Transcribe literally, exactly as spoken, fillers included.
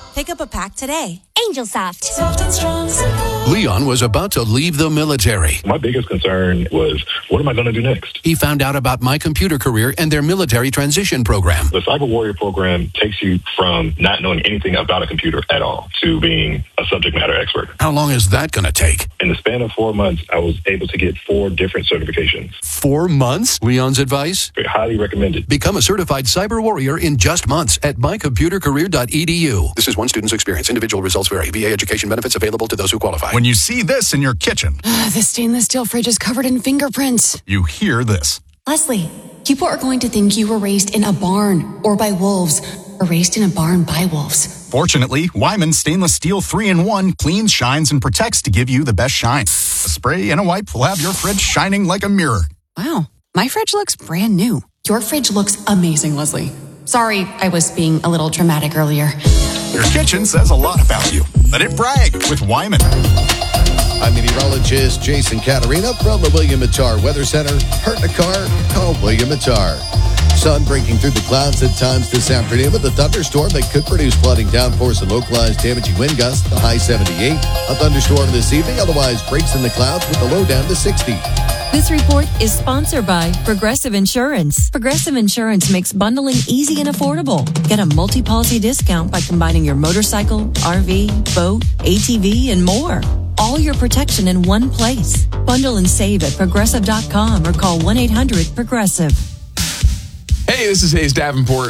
Pick up a pack today. Angel Soft. Soft and strong, simple. Leon was about to leave the military. My biggest concern was, what am I going to do next? He found out about My Computer Career and their military transition program. The Cyber Warrior program takes you from not knowing anything about a computer at all to being a subject matter expert. How long is that going to take? In the span of four months, I was able to get four different certifications. Four months? Leon's advice? Highly recommended. Become a certified cyber warrior in just months at my computer career dot e d u. This is one student's experience. Individual results vary. V A education benefits available to those who qualify. When you see this in your kitchen, The stainless steel fridge is covered in fingerprints. you hear this. Leslie, people are going to think you were raised in a barn or by wolves or raised in a barn by wolves. Fortunately, Wyman Stainless Steel three in one cleans, shines, and protects to give you the best shine. A spray and a wipe will have your fridge shining like a mirror. Wow, my fridge looks brand new. Your fridge looks amazing, Leslie. Sorry, I was being a little dramatic earlier. Your kitchen says a lot about you. Let it brag with Wyman. I'm meteorologist Jason Caterina from the William Mattar Weather Center. Hurt in a car? Call William Mattar. Sun breaking through the clouds at times this afternoon with a thunderstorm that could produce flooding, downforce, and localized damaging wind gusts. The high seventy-eight. A thunderstorm this evening, otherwise breaks in the clouds with the low down to sixty. This report is sponsored by Progressive Insurance. Progressive Insurance makes bundling easy and affordable. Get a multi-policy discount by combining your motorcycle, R V, boat, A T V, and more. All your protection in one place. Bundle and save at progressive dot com or call one eight hundred progressive. Hey, this is Hayes Davenport.